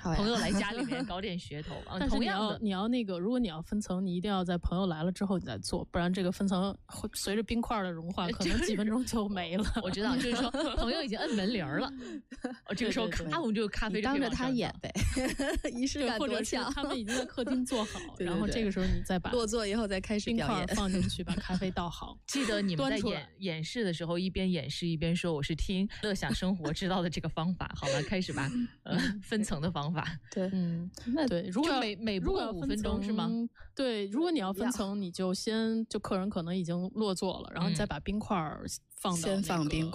朋友来家里面搞点噱头啊。 但是同样的， 你要那个，如果你要分层，你一定要在朋友来了之后你再做，不然这个分层会随着冰块的融化，可能几分钟就没了。 我知道，就是说朋友已经摁门铃了，这个时候咔，我们就咖啡当着他演呗，仪式感多强。 他们已经在客厅坐好，然后这个时候你再把落座以后再开始冰表演块放进去，把咖啡倒好。 记得你们在演示的时候，一边演示一边说：“我是听乐享生活知道的这个方法。”好了，开始吧。分层的方法。 对， 那对，如果每不过5分钟是吗？ 对，如果你要分层，你就客人可能已经落座了，然后你再把冰块先放冰